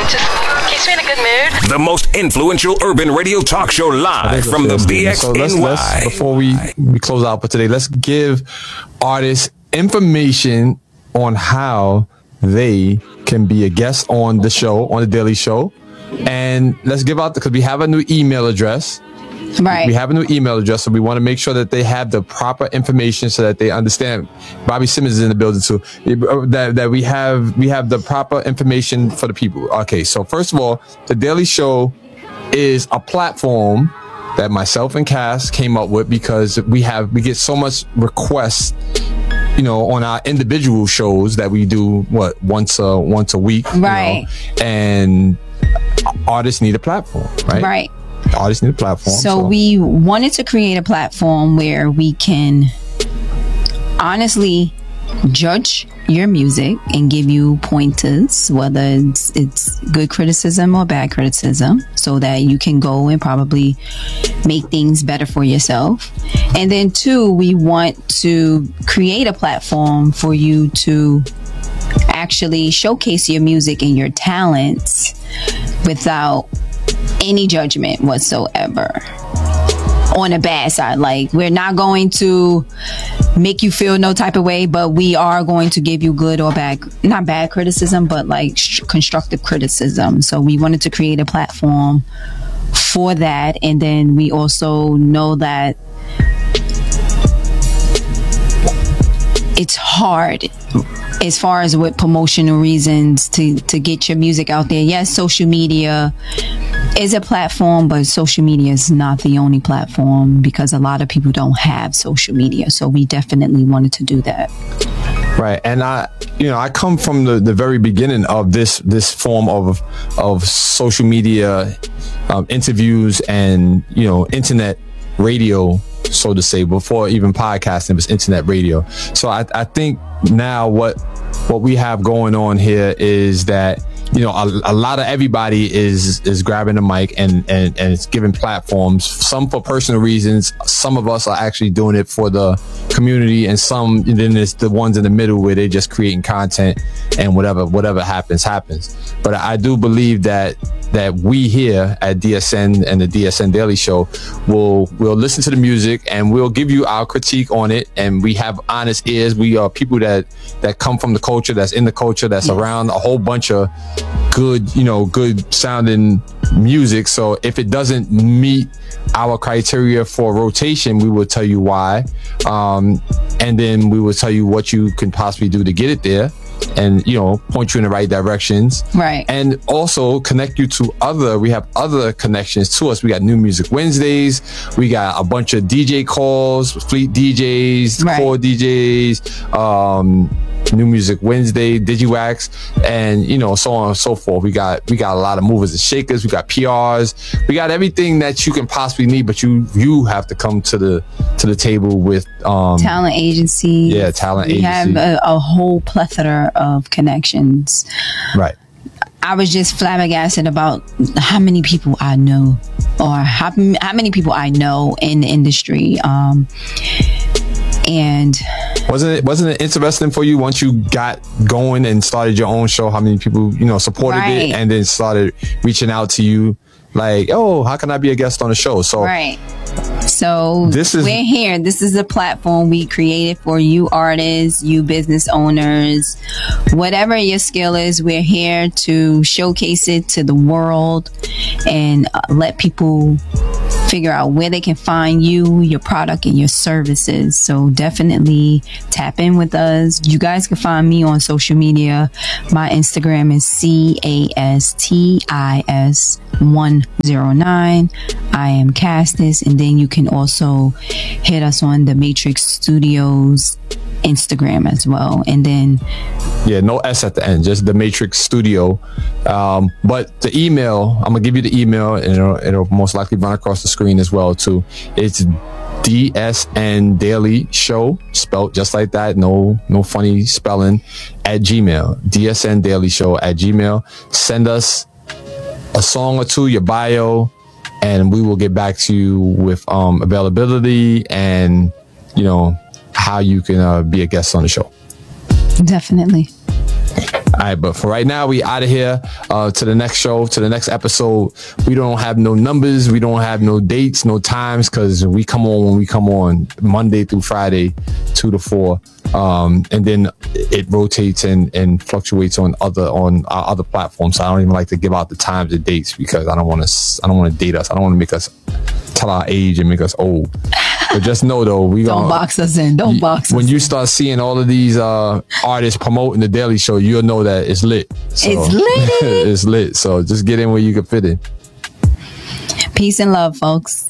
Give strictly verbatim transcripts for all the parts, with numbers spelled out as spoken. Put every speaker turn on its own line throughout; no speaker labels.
just keeps me in a good mood.
The most influential urban radio talk show live from the B X N Y.
So let's, let's, before we, we close out for today, let's give artists information on how they can be a guest on the show, on the Daily Show. And let's give out, because we have a new email address.
Right.
We have a new email address, so we want to make sure that they have the proper information so that they understand. Bobby Simmons is in the building too. That that we have we have the proper information for the people. Okay, so first of all, the Daily Show is a platform that myself and Cass came up with because we have we get so much requests, you know, on our individual shows that we do what once a once a week,
right?
You know, and artists need a platform, right?
Right.
Artists need a platform.
So,
so
we wanted to create a platform where we can honestly judge your music and give you pointers, whether it's, it's good criticism or bad criticism, so that you can go and probably make things better for yourself. And then two, we want to create a platform for you to actually showcase your music and your talents without any judgment whatsoever. On a bad side, like, we're not going to make you feel no type of way, but we are going to give you good or bad, not bad criticism, but like sh- constructive criticism. So we wanted to create a platform for that. And then we also know that it's hard as far as with promotional reasons to, to get your music out there. Yes, social media is a platform, but social media is not the only platform because a lot of people don't have social media. So we definitely wanted to do that.
Right. And I, you know, I come from the, the very beginning of this, this form of, of social media, um, interviews and, you know, internet radio, so to say, before even podcasting, it was internet radio. So I, I think now what, what we have going on here is that, you know, a, a lot of everybody is is grabbing the mic and, and, and it's giving platforms, some for personal reasons. Some of us are actually doing it for the community, and some, and then it's the ones in the middle where they're just creating content and whatever, whatever happens, happens. But I do believe that that we here at D S N and the D S N Daily Show will will listen to the music and we'll give you our critique on it. And we have honest ears. We are people that that come from the culture, that's in the culture, that's yes. around a whole bunch of good, you know, good sounding music. So if it doesn't meet our criteria for rotation, we will tell you why. Um, and then we will tell you what you can possibly do to get it there. And, you know, point you in the right directions.
Right.
And also connect you to other, we have other connections to us. We got New Music Wednesdays. We got a bunch of D J calls, Fleet D Js, right. Core D Js, um, New Music Wednesday, DigiWax, and, you know, so on and so forth. We got, we got a lot of movers and shakers. We got P Rs. We got everything that you can possibly need, but you, you have to come to the, to the table with, um,
talent agency.
Yeah. Talent
we
agency.
We have a, a whole plethora of connections.
Right.
I was just flabbergasted about how many people I know, or how, how many people I know in the industry. Um, and
wasn't it wasn't it interesting for you once you got going and started your own show, how many people, you know, supported right. it and then started reaching out to you like, oh, how can I be a guest on the show? So
right. So this is, we're here. This is a platform we created for you artists, you business owners, whatever your skill is. We're here to showcase it to the world and uh, let people figure out where they can find you, your product, and your services. So definitely tap in with us. You guys can find me on social media. My Instagram is C A S T I S one zero nine. I am Castis, and then you can also hit us on the Matrix Studios Instagram as well. And then
yeah, no S at the end, just the Matrix Studio. Um, but the email, I'm gonna give you the email, and it'll, it'll most likely run across the screen as well too. It's D S N Daily Show, spelled just like that, no no funny spelling, at Gmail. D S N Daily Show at Gmail. Send us a song or two, your bio, and we will get back to you with um, availability and, you know, how you can uh, be a guest on the show.
Definitely.
All right, but for right now, we out of here. Uh, to the next show, to the next episode. We don't have no numbers. We don't have no dates, no times, because we come on when we come on, Monday through Friday, two to four. Um, and then it rotates and, and fluctuates on other on our other platforms. So I don't even like to give out the times and dates because I don't want to. I don't want to date us. I don't want to make us tell our age and make us old. But just know though, we
don't
gonna,
box us in. Don't
you,
box
when
us
you
in.
start seeing all of these uh, artists promoting the Daily Show, you'll know that it's lit. So,
it's lit.
It's lit. So just get in where you can fit in.
Peace and love, folks.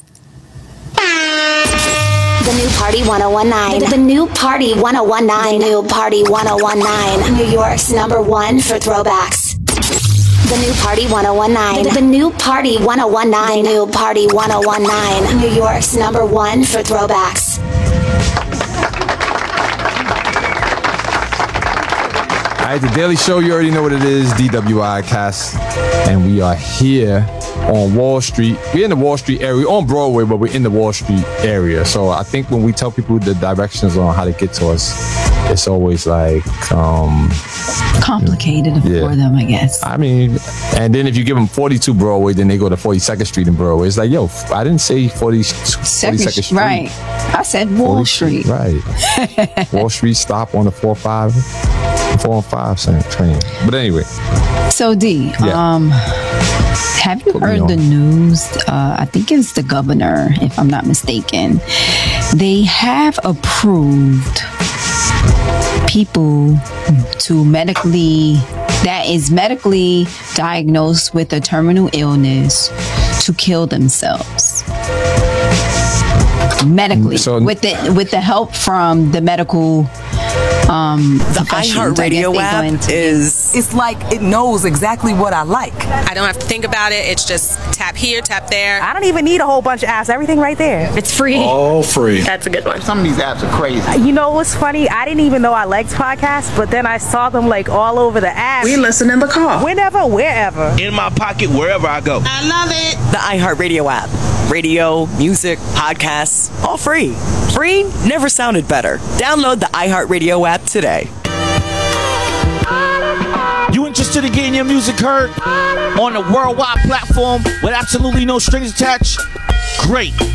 The new Party one oh one nine. The new Party one oh one nine. The new Party one oh one nine. New York's number one for throwbacks. The new Party one oh one nine. The new Party one oh one nine. The new Party one oh one nine. New York's number one for throwbacks.
All right, the Daily Show, you already know what it is, D W I Cast. And we are here on Wall Street. We're in the Wall Street area. We're on Broadway, but we're in the Wall Street area. So I think when we tell people the directions on how to get to us, it's always like... um
complicated
yeah.
for them, I guess.
I mean, and then if you give them forty-two Broadway, then they go to forty-second Street in Broadway. It's like, yo, I didn't say forty, forty-second Street.
Right. I said Wall Street.
Right. Wall Street stop on the four five, four and five train. But anyway.
So D,
yeah.
um, have you
Put me
heard
on.
the news? Uh, I think it's the governor, if I'm not mistaken. They have approved people to medically, that is medically diagnosed with a terminal illness to kill themselves. Medically,
So-
with the with the help from the medical um
The
professionals. I guess
iHeartRadio
they go
app
into-
is, it's like it knows exactly what I like.
I don't have to think about it. It's just tap here, tap there.
I don't even need a whole bunch of apps. Everything right there.
It's free.
All free.
That's a good one.
Some of these apps are crazy.
You know what's funny? I didn't even know I liked podcasts, but then I saw them like all over the app.
We listen in the car.
Whenever, wherever.
In my pocket, wherever I go.
I love it.
The iHeartRadio app. Radio, music, podcasts, all free. Free never sounded better. Download the iHeartRadio app today.
You interested in getting your music heard on a worldwide platform with absolutely no strings attached? Great.